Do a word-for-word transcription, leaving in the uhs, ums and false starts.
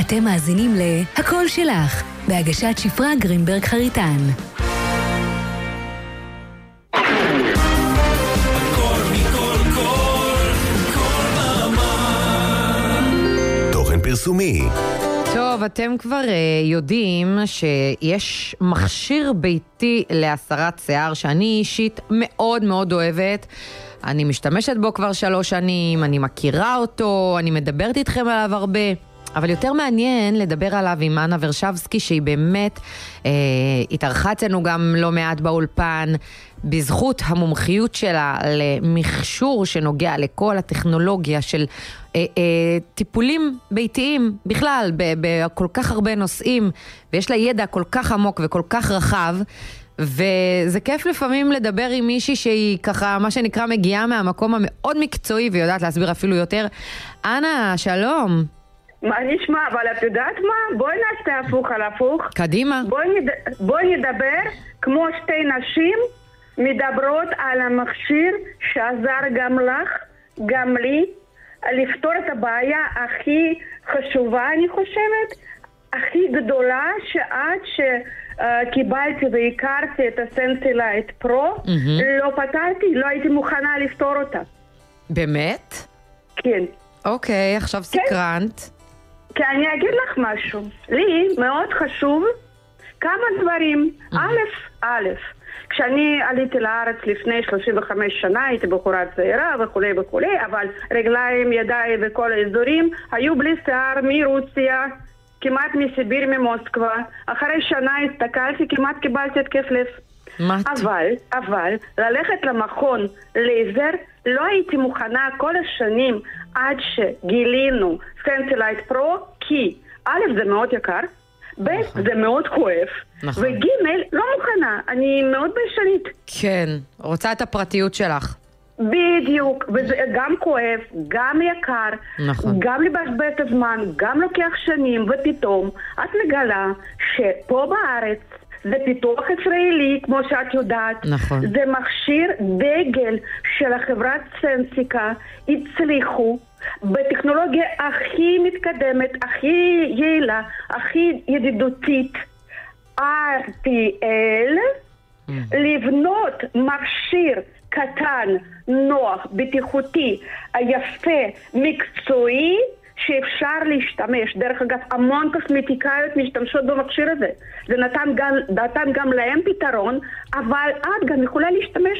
אתם מאזינים ל"הכל שלך", בהגשת שפרה גרינברג חריטן. תוכן פרסומי. טוב, אתם כבר uh, יודעים שיש מכשיר ביתי להסרת שיער שאני אישית מאוד מאוד אוהבת. אני משתמשת בו כבר שלוש שנים, אני מכירה אותו, אני מדברת איתכם עליו הרבה. אבל יותר מעניין לדבר עליו עם אנה ורשבסקי, שהיא באמת אה, התארחה אצלנו גם לא מעט באולפן, בזכות המומחיות שלה למכשור שנוגע לכל הטכנולוגיה של אה, אה, טיפולים ביתיים, בכלל, בכל כך הרבה נושאים, ויש לה ידע כל כך עמוק וכל כך רחב, וזה כיף לפעמים לדבר עם מישהי שהיא ככה, מה שנקרא, מגיעה מהמקום המאוד מקצועי, ויודעת להסביר אפילו יותר. אנה, שלום. מה נשמע? אבל את יודעת מה? בואי נעשה הפוך על הפוך. קדימה. בואי, נד... בואי נדבר כמו שתי נשים מדברות על המכשיר שעזר גם לך, גם לי, לפתור את הבעיה הכי חשובה, אני חושבת, הכי גדולה, שעד שקיבלתי והכרתי את הסנסילייט פרו, mm-hmm. לא פתרתי, לא הייתי מוכנה לפתור אותה. באמת? כן. אוקיי, עכשיו סקרנט. כן. כי אני אגיד לך משהו. לי מאוד חשוב כמה דברים. Mm-hmm. א', א', כשאני עליתי לארץ לפני שלושים וחמש שנה, הייתי בחורה צעירה וכולי וכולי, אבל רגליים, ידיים וכל האזורים היו בלי שיער מרוסיה, כמעט מסיביר, ממוסקבה. אחרי שנה הסתכלתי, כמעט קיבלתי התקף לב. אבל, אבל, ללכת למכון לייזר, לא הייתי מוכנה כל השנים עד שגילינו סנסילייט פרו, כי א', זה מאוד יקר, ב', נכון. זה מאוד כואב, נכון. וג', לא מוכנה, אני מאוד ביישנית. כן, רוצה את הפרטיות שלך. בדיוק, וזה גם כואב, גם יקר, נכון. גם לבזבז את הזמן, גם לוקח שנים, ופתאום את מגלה שפה בארץ זה פיתוח ישראלי, כמו שאת יודעת. נכון. זה מכשיר דגל של החברת סנסיקה, הצליחו בטכנולוגיה הכי מתקדמת, הכי יעילה, הכי ידידותית, אר טי אל, mm. לבנות מכשיר קטן, נוח, בטיחותי, יפה, מקצועי, שאפשר להשתמש. דרך אגב, המון קוסמטיקאיות משתמשות במכשיר הזה. זה נתן גם, נתן גם להם פתרון, אבל את גם יכולה להשתמש